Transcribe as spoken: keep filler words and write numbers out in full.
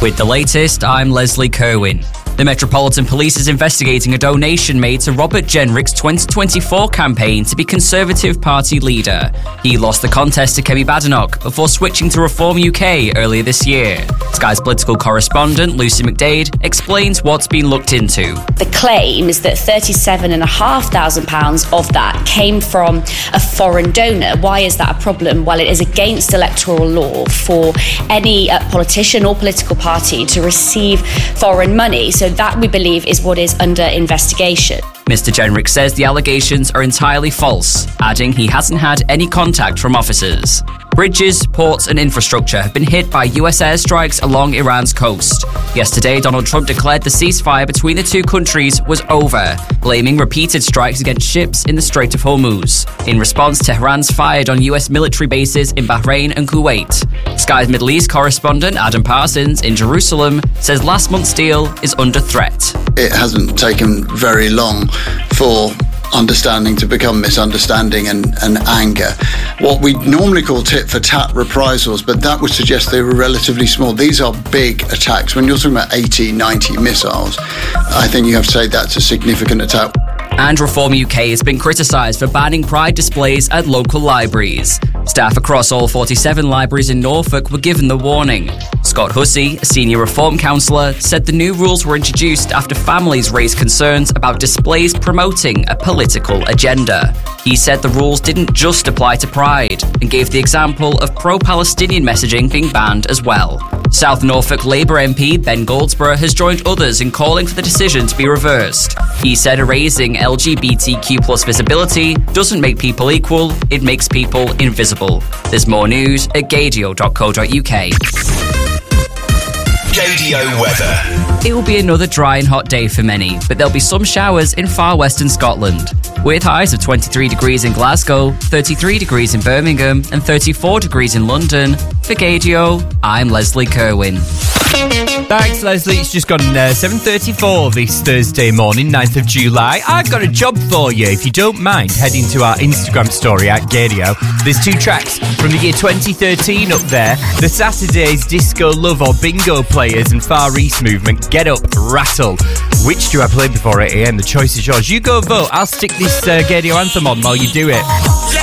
With the latest, I'm Leslie Kerwin. The Metropolitan Police is investigating a donation made to Robert Jenrick's twenty twenty-four campaign to be Conservative Party leader. He lost the contest to Kemi Badenoch before switching to Reform U K earlier this year. Sky's political correspondent Lucy McDade explains what's been looked into. The claim is that thirty-seven thousand five hundred pounds of that came from a foreign donor. Why is that a problem? Well, it is against electoral law for any uh, politician or political party to receive foreign money. So that, we believe, is what is under investigation. Mister Jenrick says the allegations are entirely false, adding he hasn't had any contact from officers. Bridges, ports and infrastructure have been hit by U S airstrikes along Iran's coast. Yesterday, Donald Trump declared the ceasefire between the two countries was over, blaming repeated strikes against ships in the Strait of Hormuz. In response, Tehran's fired on U S military bases in Bahrain and Kuwait. Sky's Middle East correspondent Adam Parsons in Jerusalem says last month's deal is under threat. It hasn't taken very long for understanding to become misunderstanding and, and anger. What we normally call tit-for-tat reprisals, but that would suggest they were relatively small. These are big attacks. When you're talking about eighty, ninety missiles, I think you have to say that's a significant attack. And Reform U K has been criticised for banning pride displays at local libraries. Staff across all forty-seven libraries in Norfolk were given the warning. Scott Hussey, a senior Reform counsellor, said the new rules were introduced after families raised concerns about displays promoting a political agenda. He said the rules didn't just apply to Pride and gave the example of pro-Palestinian messaging being banned as well. South Norfolk Labour M P Ben Goldsborough has joined others in calling for the decision to be reversed. He said erasing L G B T Q plus visibility doesn't make people equal, it makes people invisible. There's more news at gadio dot co dot uk. Gadio weather. It will be another dry and hot day for many, but there'll be some showers in far western Scotland. With highs of twenty-three degrees in Glasgow, thirty-three degrees in Birmingham and thirty-four degrees in London. For Gadio, I'm Leslie Kerwin. Thanks, Leslie. It's just gone uh, seven thirty-four this Thursday morning, ninth of July. I've got a job for you. If you don't mind, head into our Instagram story at Gadio. There's two tracks from the year twenty thirteen up there. The Saturday's Disco Love or Bingo Players and Far East Movement Get Up, Rattle. Which do I play before eight a.m? The choice is yours. You go vote. I'll stick this uh, Gadio anthem on while you do it.